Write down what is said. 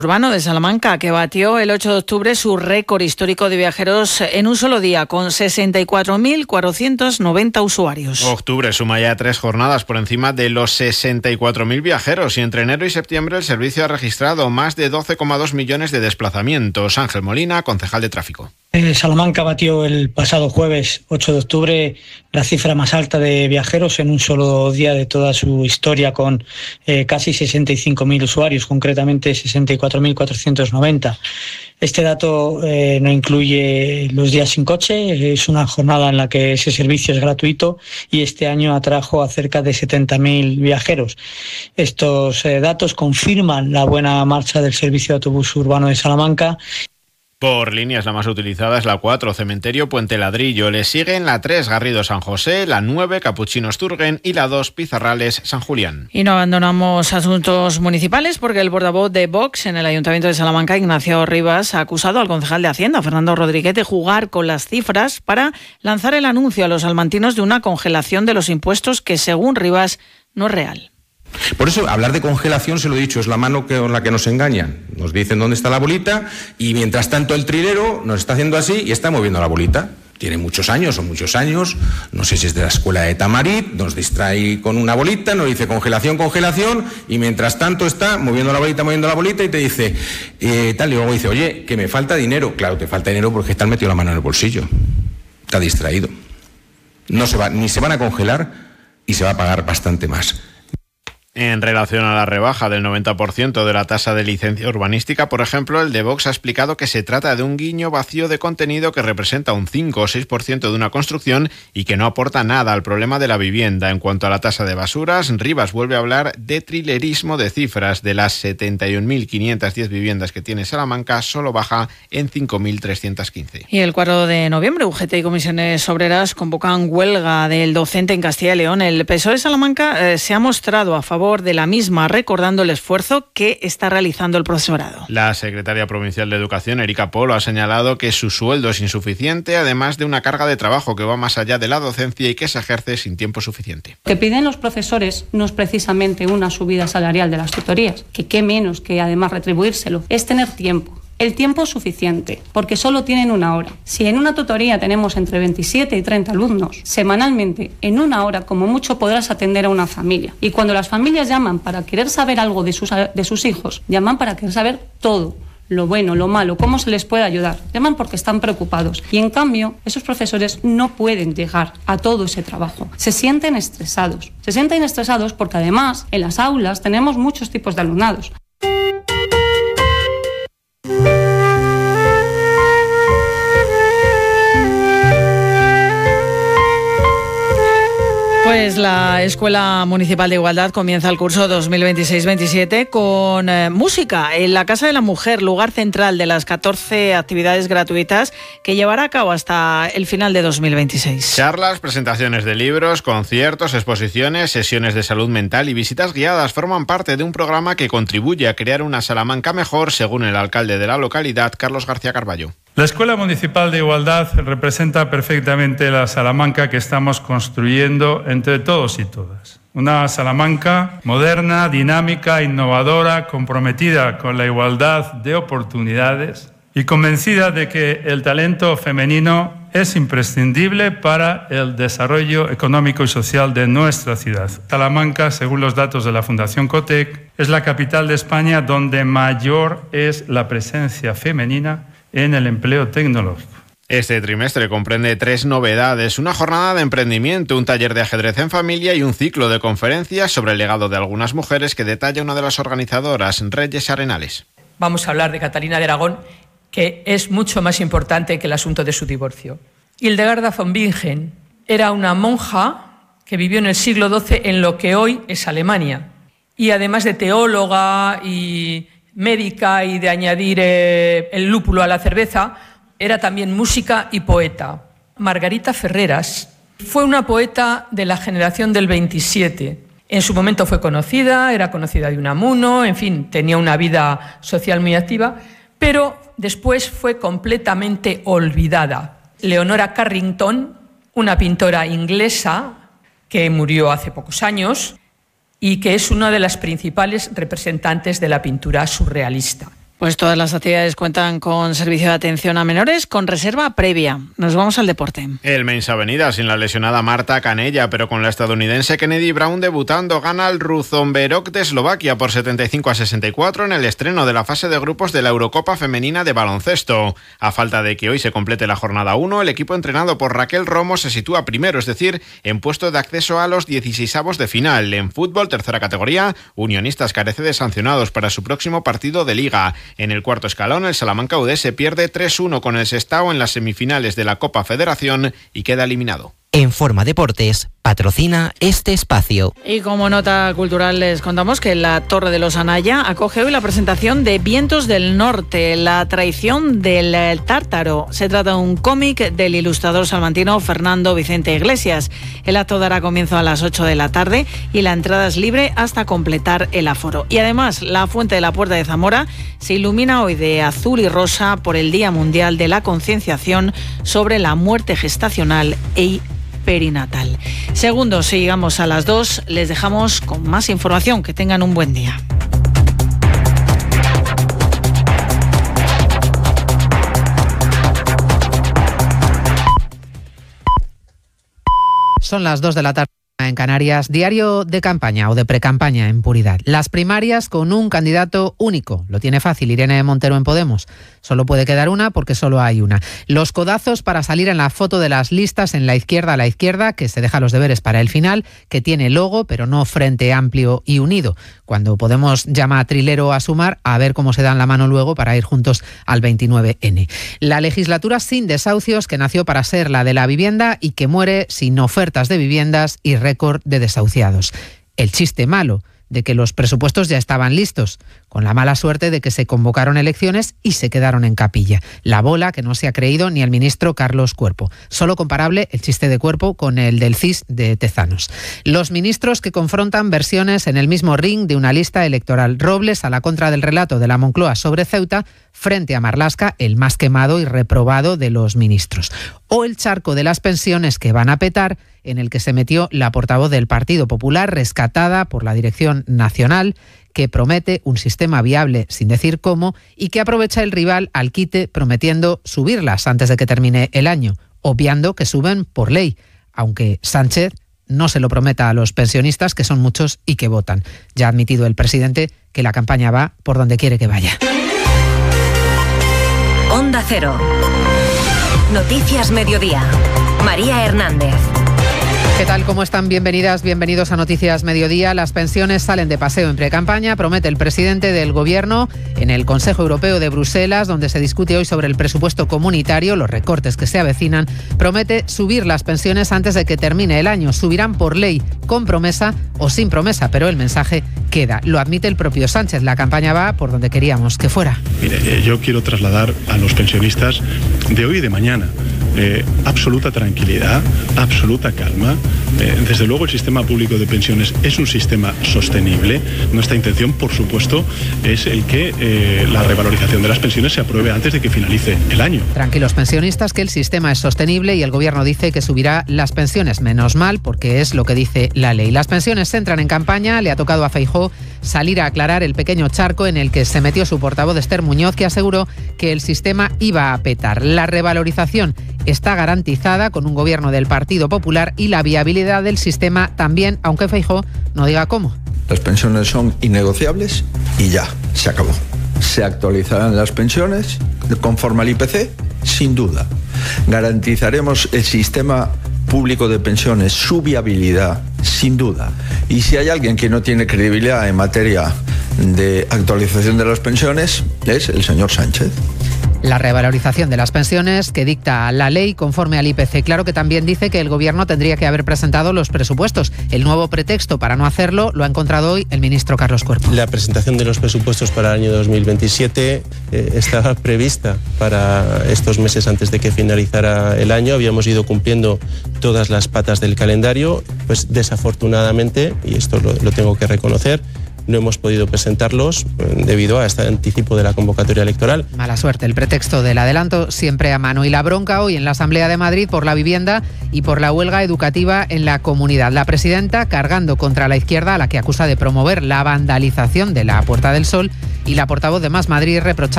Urbano de Salamanca, que batió el 8 de octubre su récord histórico de viajeros en un solo día, con 64.490 usuarios. Octubre suma ya 3 jornadas por encima de los 64.000 viajeros y entre enero y septiembre el servicio ha registrado más de 12,2 millones de desplazamientos. Ángel Molina, concejal de tráfico. Salamanca batió el pasado jueves 8 de octubre la cifra más alta de viajeros en un solo día de toda su historia, con casi 65.000 usuarios, concretamente 64.490. Este dato no incluye los días sin coche, es una jornada en la que ese servicio es gratuito y este año atrajo a cerca de 70.000 viajeros. Estos datos confirman la buena marcha del servicio de autobús urbano de Salamanca. Por líneas, la más utilizada es la 4, Cementerio Puente Ladrillo. Le siguen la 3, Garrido San José, la 9, Capuchinos Turgen y la 2, Pizarrales San Julián. Y no abandonamos asuntos municipales porque el portavoz de Vox en el Ayuntamiento de Salamanca, Ignacio Rivas, ha acusado al concejal de Hacienda, Fernando Rodríguez, de jugar con las cifras para lanzar el anuncio a los salmantinos de una congelación de los impuestos que, según Rivas, no es real. Por eso, hablar de congelación, se lo he dicho, es la mano con la que nos engañan. Nos dicen dónde está la bolita y mientras tanto el trilero nos está haciendo así y está moviendo la bolita. Tiene muchos años, no sé si es de la escuela de Tamarit, nos distrae con una bolita, nos dice congelación, y mientras tanto está moviendo la bolita y te dice, tal, y luego dice, oye, que me falta dinero. Claro, te falta dinero porque está metido la mano en el bolsillo. Está distraído. Ni se van a congelar y se va a pagar bastante más. En relación a la rebaja del 90% de la tasa de licencia urbanística, por ejemplo, el de Vox ha explicado que se trata de un guiño vacío de contenido que representa un 5 o 6% de una construcción y que no aporta nada al problema de la vivienda. En cuanto a la tasa de basuras, Rivas vuelve a hablar de trilerismo de cifras. De las 71.510 viviendas que tiene Salamanca, solo baja en 5.315. Y el 4 de noviembre, UGT y Comisiones Obreras convocan huelga del docente en Castilla y León. El PSOE de Salamanca se ha mostrado a favor de la misma, recordando el esfuerzo que está realizando el profesorado. La secretaria provincial de Educación, Erika Polo, ha señalado que su sueldo es insuficiente, además de una carga de trabajo que va más allá de la docencia y que se ejerce sin tiempo suficiente. Lo que piden los profesores no es precisamente una subida salarial de las tutorías, que qué menos que además retribuírselo, es tener tiempo. El tiempo es suficiente, porque solo tienen una hora. Si en una tutoría tenemos entre 27 y 30 alumnos, semanalmente, en una hora como mucho podrás atender a una familia. Y cuando las familias llaman para querer saber algo de sus hijos, llaman para querer saber todo. Lo bueno, lo malo, cómo se les puede ayudar. Llaman porque están preocupados. Y en cambio, esos profesores no pueden llegar a todo ese trabajo. Se sienten estresados. Se sienten estresados porque además en las aulas tenemos muchos tipos de alumnados. Pues la Escuela Municipal de Igualdad comienza el curso 2026-27 con música en la Casa de la Mujer, lugar central de las 14 actividades gratuitas que llevará a cabo hasta el final de 2026. Charlas, presentaciones de libros, conciertos, exposiciones, sesiones de salud mental y visitas guiadas forman parte de un programa que contribuye a crear una Salamanca mejor, según el alcalde de la localidad, Carlos García Carballo. La Escuela Municipal de Igualdad representa perfectamente la Salamanca que estamos construyendo entre todos y todas. Una Salamanca moderna, dinámica, innovadora, comprometida con la igualdad de oportunidades y convencida de que el talento femenino es imprescindible para el desarrollo económico y social de nuestra ciudad. Salamanca, según los datos de la Fundación Cotec, es la capital de España donde mayor es la presencia femenina en el empleo tecnológico. Este trimestre comprende 3 novedades: una jornada de emprendimiento, un taller de ajedrez en familia y un ciclo de conferencias sobre el legado de algunas mujeres que detalla una de las organizadoras, Reyes Arenales. Vamos a hablar de Catalina de Aragón, que es mucho más importante que el asunto de su divorcio. Hildegarda von Bingen era una monja que vivió en el siglo XII en lo que hoy es Alemania. Y además de teóloga y médica y de añadir el lúpulo a la cerveza, era también música y poeta. Margarita Ferreras fue una poeta de la generación del 27. En su momento fue conocida, era conocida de Unamuno, en fin, tenía una vida social muy activa, pero después fue completamente olvidada. Leonora Carrington, una pintora inglesa que murió hace pocos años y que es una de las principales representantes de la pintura surrealista. Pues todas las actividades cuentan con servicio de atención a menores con reserva previa. Nos vamos al deporte. El Mainz Avenida sin la lesionada Marta Canella, pero con la estadounidense Kennedy Brown debutando, gana al Ružomberok de Eslovaquia por 75-64 en el estreno de la fase de grupos de la Eurocopa Femenina de baloncesto. A falta de que hoy se complete la jornada 1, el equipo entrenado por Raquel Romo se sitúa primero, es decir, en puesto de acceso a los 16avos de final. En fútbol, tercera categoría, Unionistas carece de sancionados para su próximo partido de Liga. En el cuarto escalón, el Salamanca UD se pierde 3-1 con el Sestao en las semifinales de la Copa Federación y queda eliminado. En Forma Deportes patrocina este espacio. Y como nota cultural les contamos que la Torre de los Anaya acoge hoy la presentación de Vientos del Norte, la traición del tártaro. Se trata de un cómic del ilustrador salmantino Fernando Vicente Iglesias. El acto dará comienzo a las 8 de la tarde y la entrada es libre hasta completar el aforo. Y además, la Fuente de la Puerta de Zamora se ilumina hoy de azul y rosa por el Día Mundial de la Concienciación sobre la muerte gestacional e perinatal. Segundos, si llegamos a las 2, les dejamos con más información. Que tengan un buen día. Son las 2 de la tarde en Canarias, diario de campaña o de precampaña en puridad. Las primarias con un candidato único. Lo tiene fácil Irene Montero en Podemos. Solo puede quedar una porque solo hay una. Los codazos para salir en la foto de las listas en la izquierda a la izquierda, que se deja los deberes para el final, que tiene logo pero no frente amplio y unido. Cuando Podemos llama a Trilero a sumar, a ver cómo se dan la mano luego para ir juntos al 29N. La legislatura sin desahucios, que nació para ser la de la vivienda y que muere sin ofertas de viviendas y récord de desahuciados. El chiste malo de que los presupuestos ya estaban listos, con la mala suerte de que se convocaron elecciones y se quedaron en capilla. La bola que no se ha creído ni el ministro Carlos Cuerpo. Solo comparable el chiste de Cuerpo con el del CIS de Tezanos. Los ministros que confrontan versiones en el mismo ring de una lista electoral. Robles a la contra del relato de la Moncloa sobre Ceuta, frente a Marlaska, el más quemado y reprobado de los ministros. O el charco de las pensiones que van a petar, en el que se metió la portavoz del Partido Popular, rescatada por la Dirección Nacional, que promete un sistema viable sin decir cómo y que aprovecha el rival al quite prometiendo subirlas antes de que termine el año, obviando que suben por ley, aunque Sánchez no se lo prometa a los pensionistas, que son muchos y que votan. Ya ha admitido el presidente que la campaña va por donde quiere que vaya. Onda Cero. Noticias Mediodía. María Hernández. ¿Qué tal? ¿Cómo están? Bienvenidas, bienvenidos a Noticias Mediodía. Las pensiones salen de paseo en precampaña, promete el presidente del Gobierno en el Consejo Europeo de Bruselas, donde se discute hoy sobre el presupuesto comunitario, los recortes que se avecinan. Promete subir las pensiones antes de que termine el año. Subirán por ley, con promesa o sin promesa, pero el mensaje queda. Lo admite el propio Sánchez. La campaña va por donde queríamos que fuera. Mire, yo quiero trasladar a los pensionistas de hoy y de mañana absoluta tranquilidad, absoluta calma. Desde luego el sistema público de pensiones es un sistema sostenible. Nuestra intención, por supuesto, es el que la revalorización de las pensiones se apruebe antes de que finalice el año. Tranquilos pensionistas, que el sistema es sostenible y el Gobierno dice que subirá las pensiones. Menos mal, porque es lo que dice la ley. Las pensiones entran en campaña. Le ha tocado a Feijóo salir a aclarar el pequeño charco en el que se metió su portavoz Esther Muñoz, que aseguró que el sistema iba a petar. La revalorización está garantizada con un gobierno del Partido Popular y la viabilidad del sistema también, aunque Feijóo no diga cómo. Las pensiones son innegociables y ya, se acabó. Se actualizarán las pensiones conforme al IPC, sin duda. Garantizaremos el sistema público de pensiones, su viabilidad, sin duda. Y si hay alguien que no tiene credibilidad en materia de actualización de las pensiones, es el señor Sánchez. La revalorización de las pensiones que dicta la ley conforme al IPC. Claro que también dice que el Gobierno tendría que haber presentado los presupuestos. El nuevo pretexto para no hacerlo lo ha encontrado hoy el ministro Carlos Cuerpo. La presentación de los presupuestos para el año 2027 estaba prevista para estos meses antes de que finalizara el año. Habíamos ido cumpliendo todas las patas del calendario. Pues desafortunadamente, y esto lo tengo que reconocer, no hemos podido presentarlos debido a este anticipo de la convocatoria electoral. Mala suerte, el pretexto del adelanto siempre a mano. Y la bronca hoy en la Asamblea de Madrid por la vivienda y por la huelga educativa en la comunidad. La presidenta cargando contra la izquierda, a la que acusa de promover la vandalización de la Puerta del Sol, y la portavoz de Más Madrid reprochando